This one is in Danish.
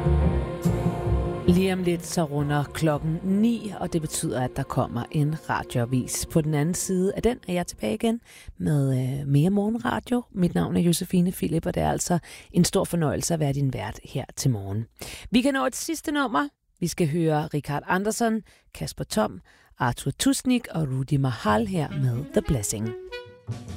Lige om lidt så runder klokken 9, og det betyder, at der kommer en radioavis. På den anden side af den er jeg tilbage igen med mere morgenradio. Mit navn er Josefine Philip, og det er altså en stor fornøjelse at være din vært her til morgen. Vi kan nå et sidste nummer. Vi skal høre Richard Anderson, Kasper Tom, Arthur Tusnik og Rudi Mahal her med The Blessing.